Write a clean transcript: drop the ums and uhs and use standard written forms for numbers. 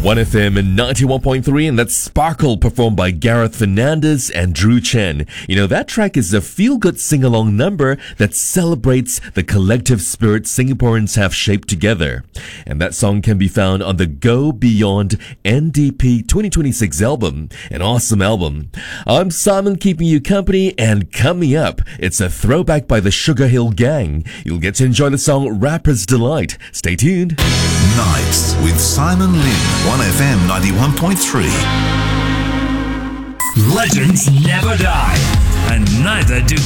1FM and 91.3, and that's Sparkle performed by Gareth Fernandez and Drew Chen. You know, that track is a feel-good sing-along number that celebrates the collective spirit Singaporeans have shaped together. And that song can be found on the Go Beyond NDP 2026 album, an awesome album. I'm Simon, keeping you company, and coming up, it's a throwback by the Sugar Hill Gang. You'll get to enjoy the song Rapper's Delight. Stay tuned. Nights with Simon Lim, 1FM 91.3. Legends never die, and neither do